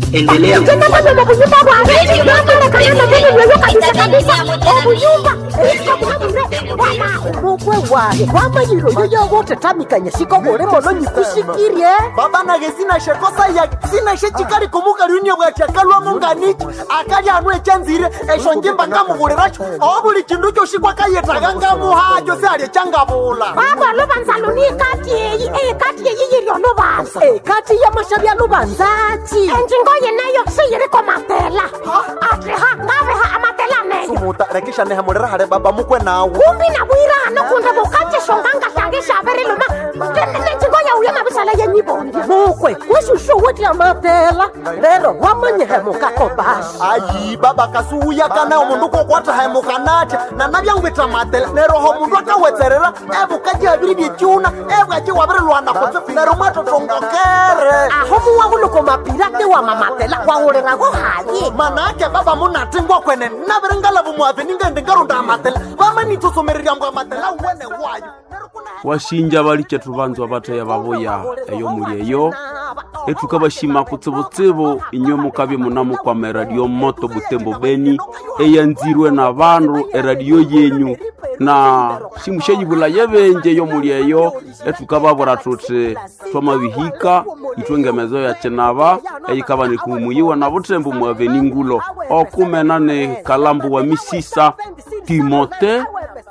Endelea. Tena bado na kunyumba bwana. Mama kana vile ndio kabisa. Kunyumba. Mukwe wae. Kwama yiro yoyo wote tamikanye siko bore mono nyikusikirie. Baba na gesina shekosa ya sina shechikari kumuka runya bwa chakalwa mungani. Akali anwe chanzire eshonjimba ngamuguriracho. Obuli kindu cyo shikwa kayetaga ngamuhajo se ali changabula. Baba lo banzaloni kati yiro no banza. Kati ya mashabya lo banzati. Njingoye nayo siyire ko matela. Ati ha ngawe ha amatela nayo. Sumuta rekisha ne hamurera hare baba mukwe nawo. Kumbi na bwira no kunda bokanje shonganga tange shabere loma. Tene njingoye uya mabisala ya nyibondi. Mukwe wesusho wote amatela. Lero wamanye hemuka ko bashi. Ayi baba kasuya kana umundu ko kwata hemuka nacha na nabya ngwita matela. Lero ho mundu akawetserera ebukaje abiri by'icyuna ebwaje wabere lwana kotse lero mato tongokere. Aho muwagulo ko mapirate wa mamatela kwa urera go haye. Manake baba munatingwa kwene nabirengala bumwave ningende ngarunda amatela. Bama nitusomerera ngo amatela wene wayo. Washinja baliche tubanzwa bataya baboya eyo muri eyo etukabashima kutsibutsibu inyomo kabi munamu kwa radio moto Butembo Beni eyanzirwe na bandu radio yenyu na simushenyi bula yebenje yo muri eyo etukababura tuti twamabihika itwengemezo ya chenaba eyikaba ni kumuyiwa na Butembo mwaveni ngulo okumena ne kalambu wa misisa Timote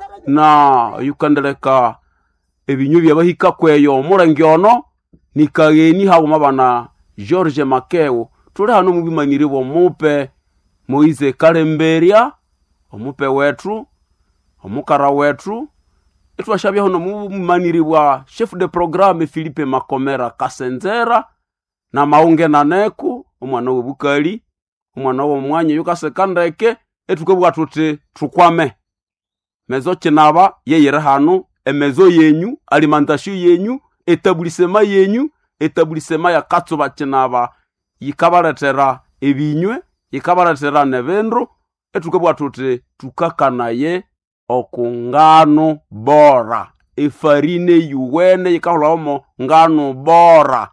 na yukandeleka ebinyu byabahika kweyo murangyono nikageni hawo mabana George Makeo tuli hano mubimanire bo mupe Moize Kalemberia omupe wetu omukara wetu etwashabya hono mubimanire bwa chef de programme Philippe Makomera Kasenzera na Maunge Naneku omwana w'obukali omwana w'omwanya yukasekandeke etukabwa tuti tukwame mezo chenaba yeyere hano emezo yenyu alimentation yenyu etablissement ya katsuba chenaba yikabaletera ebinywe yikabaletera nebendo etukabwa tuti tukakanaye okungano bora efarine yuwene yikaholamo ngano bora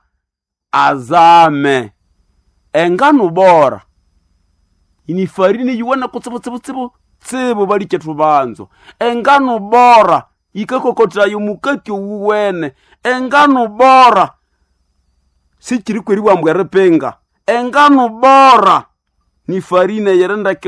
azame engano bora ini farine yuwene kutsibu baliche tubanzo engano bora ikakokotera yumukati uwene engano bora sikiri kweriwa mbwerepenga engano bora ni farine yerendake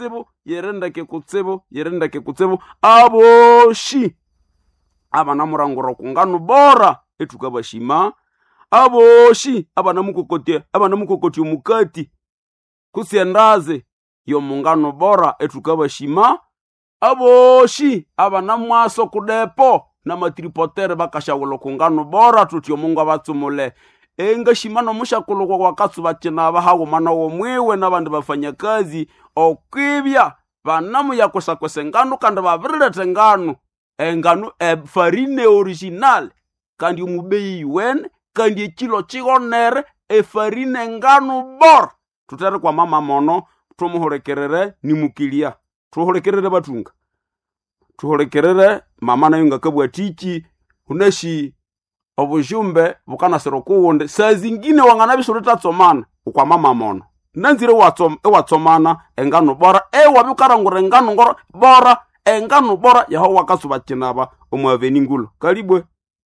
kutsibu aboshi abana murangoro kungano bora etukabashima aboshi abana mukokoti umukati kusiendaze yo mungano bora etukabashima aboshi abana mwaso kudepo na matripotere bakashawulo kungano bora tutyo mungu abatsumule enga shimano mushakulukwa kwa katsuba chenaba hawo mana wo mwewe n'abandi bafanya kazi okwibya banamu yakosakwese ngano kandi babirete ngano engano farine original kandi umubeyi wen kandi ekilo chigonere farine ngano bora tutere kwa mama mono tumuhorekerere nimukilia tuhorekerere batunga tuhorekerere mama nayo ngakabwa tiki uneshi obujumbe bukana sero kuwonde saa zingine wangana bisureta tsomana kwa mama mono nanzire watsomana engano bora wabikarangura engano ngoro bora engano bora yaho wakasuba kinaba omwaveni ngulo kalibwe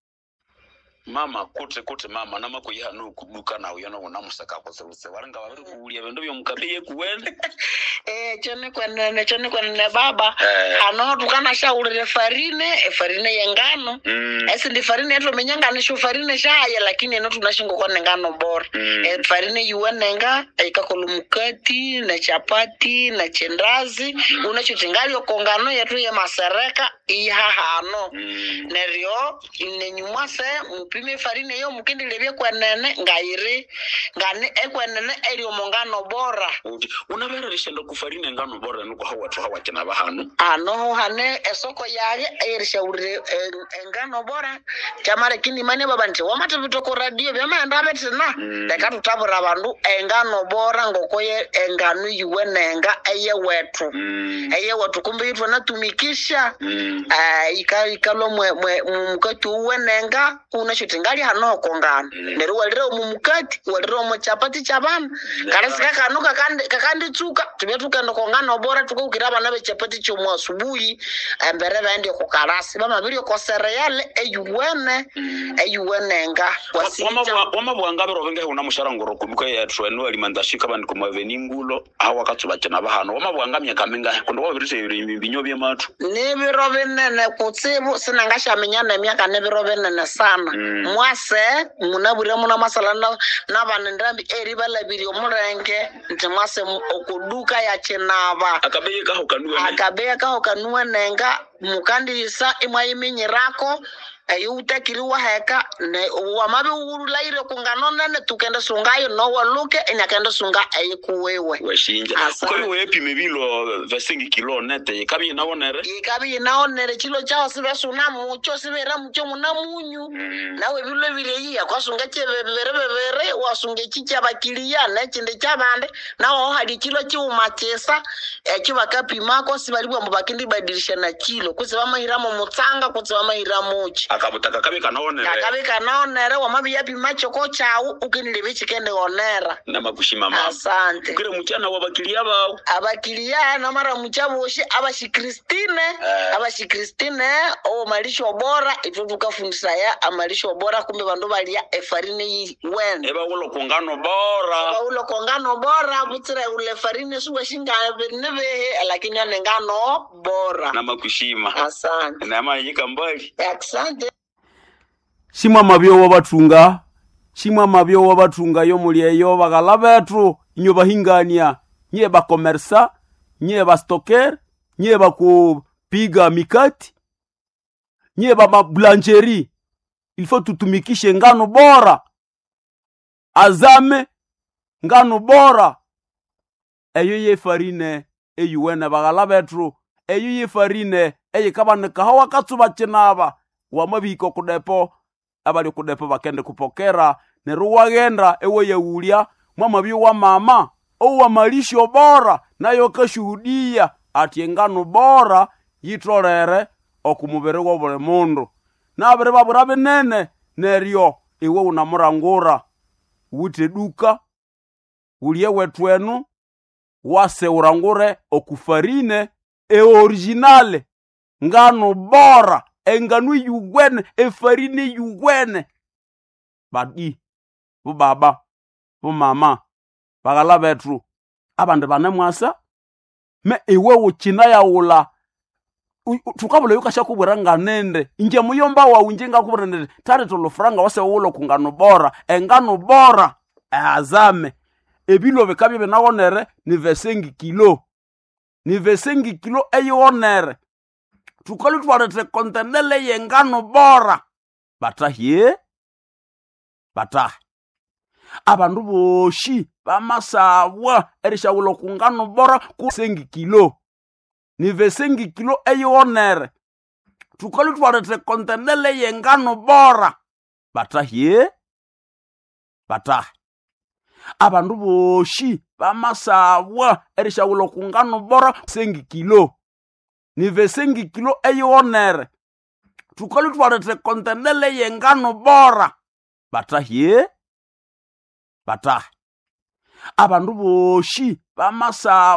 mama kote mama namakuyiha no kuduka na uyana wona musaka kosebuse warenga babiri kuulia bendo byo mukabiye kuwende chone kwanene baba ano tukana shauri farine yengano esi ndi farine yetu menyanga ni farine shaya lakini eno tunashingo kwa ngano bora farine yuwenenga ikakolumukati na chapati na chendazi unachotingali okongano yetu ye masereka ihahano nerio inenyumase pime farine yo mukindilebye kwanene ngairi ngane ekwanene elio mongano bora unabera rishendo kufarine ngano bora nuko hawa kina bahano ano hane esoko yage erishauri ngano bora chamare kini mane baba nti wamata bitoko radio byamanda betina leka tutabura bandu ngano bora ngokoye ngano yuwenenga eye wetu kumbe yitwa natumikisha ikalo mukatu wenenga unacho shuti ngali hano kongana nero walire umumukati walire umuchapati chabana kana sika kanu kakandi tsuka tubetuka ndokongana bora tukukira bana bechapati chomu asubuhi mbere bende ku karasi bama biri ko cereale eyuwene nga wama bwanga bero benge una musharangoro kubuka ya twenu alimandashika bandi ku maveningulo aho akatsuba cyana bahano wama bwanga myaka minga kundo wabirise ibinyo byematu nebiro binene kutsibu sinangasha menyana myaka nebiro binene sana mwase munabure muna masala na banendambi eriba labiri omurenge ntimase okuduka ya chinaba akabeka hokanua nenga mukandisa imwayiminyirako utakiriwa heka ne wamabe urulaire kunganona ne tukenda sungayo no waluke enyakenda sunga ayikuwewe washinja ko wepi mebilo vasingi kilo nete ikabi naonere kilo chao sibe suna mucho sibera mucho muna munyu nawe bilo bireyi akosunga chebebere wasunge chicha bakilia ne chinde chabande nawo hadi kilo chiumachesa kiba kapimako sibalibwa mbakindi badilisha na kilo kusiba mahiramo mutsanga kusiba mahiramo uchi akabutaka kabika naonere wamabi yapi macho ko chau ukinile chikende onera na makushima mama asante kire mchana wabakilia bao abakilia na mara mchaboshi abashi Kristine o malisho bora itutuka fundisa ya amalisho bora kumbe bandu balia efarini wen eba ulo kongano bora butira ule farini suwa shinga nebe lakini ngano bora na makushima asante na mayika mbali asante shimwa mabyo wabatunga yo mulieyo bagala betu inyo bahingania nye ba komersa nye ba stocker nye ba kupiga mikati nye ba boulangerie il faut tutumikishe ngano bora azame ngano bora eyo ye farine eyuwene bagala betu eyo ye farine eyikabane kahawa katsuba chinaba wamabiko kudepo abali kudepo bakende kupokera neruwagenda ewe yaulia mwamabyo wa mama owa malisho bora nayo kashuhudia ati ngano bora yitrolere okumubere wo bole mundu nabere babura binene neryo iwe unamurangura wute duka ulie wetwenu wase urangure okufarine originale ngano bora enganu yugwene efarine yugwene badi baba mama bagala betru abande banemwasa me iwe uchina ya ula tukabule yukasha kubura nganende inje muyomba wa unjenga kubura nende tare tolo franga wase ulo kungano bora engano bora azame ebilo bekabye benawonere ni 25 kilo eyonere tukali twarete kontenele yengano bora batahie abandu boshi bamasabwa erishawulo kungano bora ku 5 kilo ni 25 kilo eyonere tukali twarete kontenele yengano bora batahie abandu boshi bamasabwa erishawulo kungano bora 5 kilo ni 25 kilo eyonere tukali twarete kontenele yengano bora batahie abandu boshi bamasabwa